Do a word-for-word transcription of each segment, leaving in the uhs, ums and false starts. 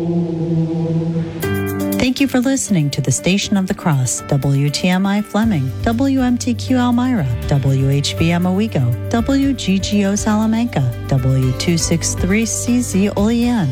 Thank you for listening to the Station of the Cross, W T M I Fleming, W M T Q Elmira, W H B M Owego, W G G O Salamanca, W two sixty-three C Z Olean.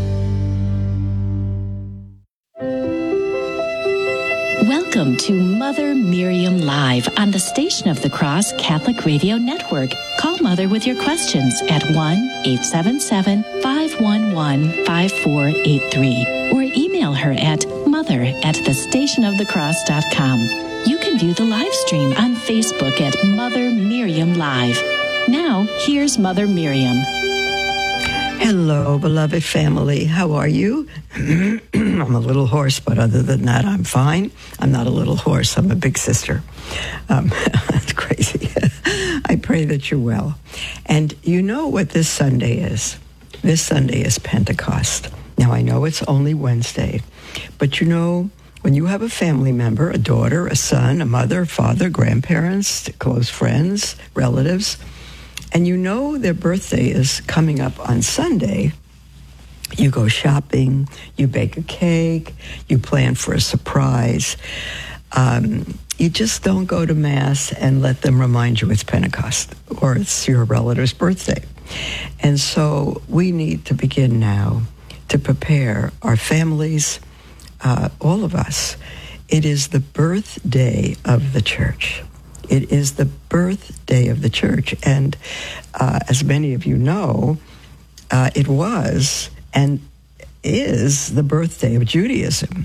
Welcome to Mother Miriam Live on the Station of the Cross Catholic Radio Network. Call Mother with your questions at one eight seven seven, five one one, five four eight three or email her at mother at the station of the cross dot com. You can view the live stream on Facebook at Mother Miriam Live. Now, here's Mother Miriam. Hello, beloved family. How are you? I'm a little hoarse, but other than that, I'm fine. I'm not a little hoarse. I'm a big sister. Um, that's crazy. I pray that you're well. And you know what this Sunday is? This Sunday is Pentecost. Now, I know it's only Wednesday, but you know, when you have a family member, a daughter, a son, a mother, father, grandparents, close friends, relatives, and you know their birthday is coming up on Sunday, you go shopping, you bake a cake, you plan for a surprise. Um, you just don't go to Mass and let them remind you it's Pentecost or it's your relative's birthday. And so we need to begin now to prepare our families, uh, all of us. It is the birthday of the church. It is the birthday of the church. And uh, as many of you know, uh, it was and is the birthday of Judaism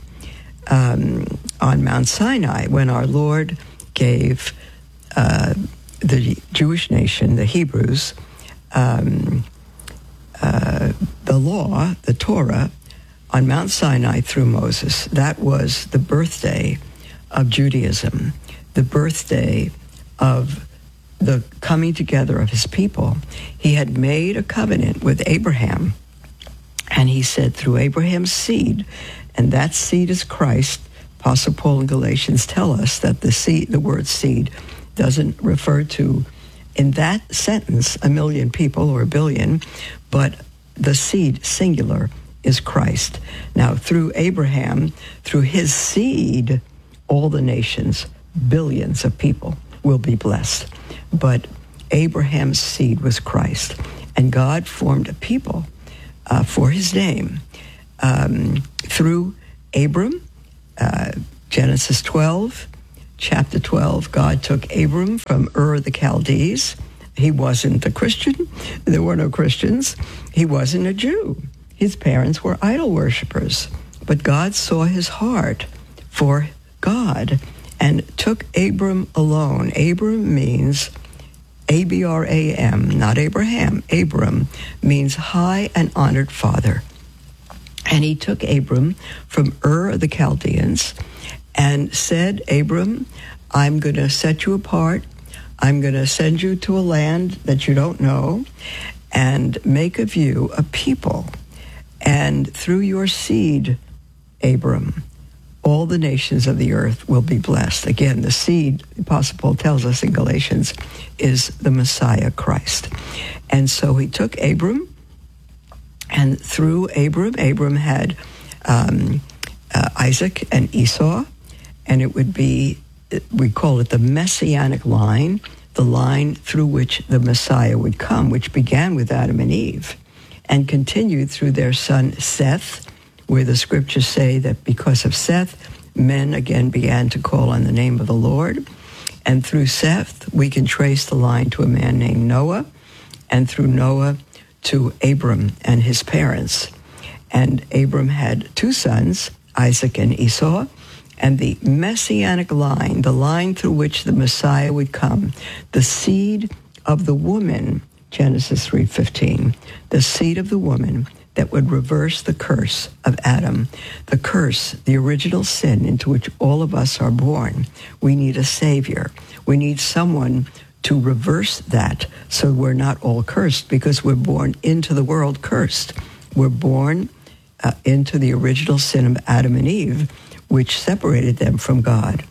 um, on Mount Sinai, when our Lord gave uh, the Jewish nation, the Hebrews, um, uh, the law, the Torah, on Mount Sinai through Moses. That was the birthday of Judaism, the birthday of the coming together of his people. He had made a covenant with Abraham, and he said, through Abraham's seed, and that seed is Christ. Apostle Paul in Galatians tell us that the seed, the word seed, doesn't refer to, in that sentence, a million people or a billion, but the seed, singular, is Christ. Now, through Abraham, through his seed, all the nations, billions of people, will be blessed. But Abraham's seed was Christ, and God formed a people uh, for his name um, through Abram. Uh, Genesis twelve, chapter twelve, God took Abram from Ur of the Chaldees. He wasn't a Christian. There were no Christians. He wasn't a Jew. His parents were idol worshipers. But God saw his heart for God and took Abram alone. Abram means A B R A M, not Abraham. Abram means high and honored father. And he took Abram from Ur of the Chaldeans and said, Abram, I'm going to set you apart. I'm going to send you to a land that you don't know and make of you a people. And through your seed, Abram, all the nations of the earth will be blessed. Again, the seed, the Apostle Paul tells us in Galatians, is the Messiah, Christ. And so he took Abram, and through Abram, Abram had um, uh, Isaac and Esau, and it would be, we call it the Messianic line, the line through which the Messiah would come, which began with Adam and Eve, and continued through their son Seth, where the scriptures say that because of Seth, men again began to call on the name of the Lord. And through Seth, we can trace the line to a man named Noah, and through Noah to Abram and his parents. And Abram had two sons, Isaac and Esau, and the Messianic line, the line through which the Messiah would come, the seed of the woman, Genesis three fifteen, the seed of the woman that would reverse the curse of Adam, the curse, the original sin into which all of us are born. We need a Savior. We need someone to reverse that so we're not all cursed, because we're born into the world cursed. We're born uh, into the original sin of Adam and Eve, which separated them from God.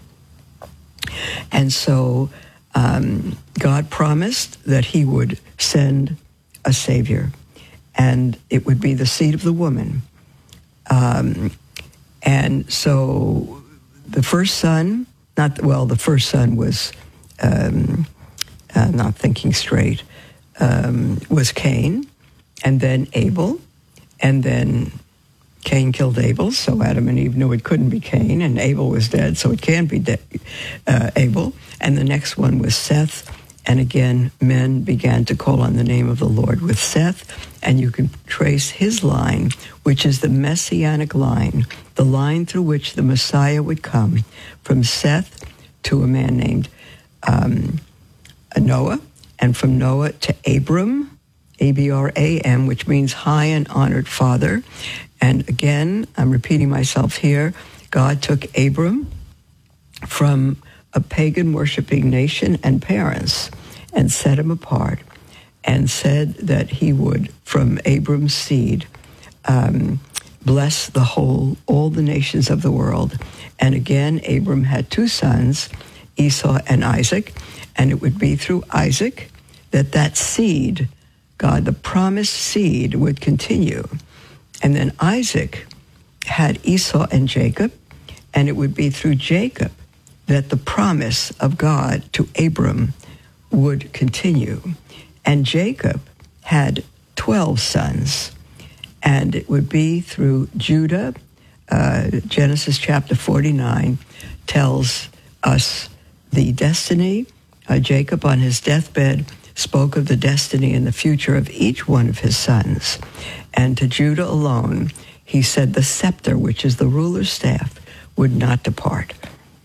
And so um, God promised that he would send a Savior, and it would be the seed of the woman. Um, and so the first son, not, well, the first son was, um, uh, not thinking straight, um, was Cain, and then Abel, and then Cain killed Abel, so Adam and Eve knew it couldn't be Cain, and Abel was dead, so it can't be de- uh, Abel. And the next one was Seth, and again, men began to call on the name of the Lord with Seth, and you can trace his line, which is the messianic line, the line through which the Messiah would come, from Seth to a man named um, Noah, and from Noah to Abram, A B R A M, which means high and honored father. And again, I'm repeating myself here, God took Abram from a pagan worshiping nation and parents and set him apart and said that he would, from Abram's seed, um, bless the whole, all the nations of the world. And again, Abram had two sons, Esau and Isaac, and it would be through Isaac that that seed, God, the promised seed, would continue. And then Isaac had Esau and Jacob, and it would be through Jacob that the promise of God to Abram would continue. And Jacob had twelve sons, and it would be through Judah. Uh, Genesis chapter forty-nine tells us the destiny. Uh, Jacob on his deathbed spoke of the destiny and the future of each one of his sons. And to Judah alone, he said the scepter, which is the ruler's staff, would not depart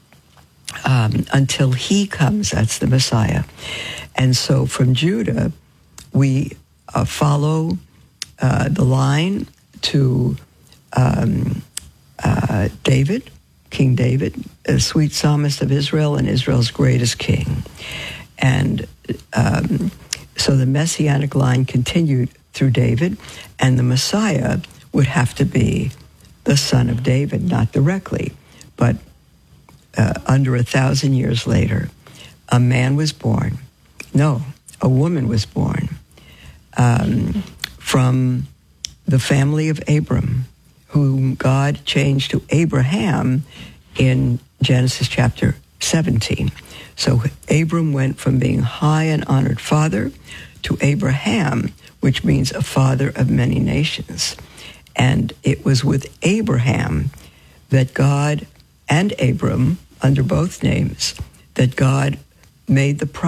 um, until he comes. That's the Messiah. And so from Judah, we uh, follow uh, the line to um, uh, David, King David, a sweet psalmist of Israel and Israel's greatest king. And um, so the messianic line continued through David, and the Messiah would have to be the son of David, not directly, but uh, under a thousand years later, a man was born. No, a woman was born um, from the family of Abram, whom God changed to Abraham in Genesis chapter seventeen. So Abram went from being high and honored father to Abraham, which means a father of many nations. And it was with Abraham that God and Abram, under both names, that God made the promise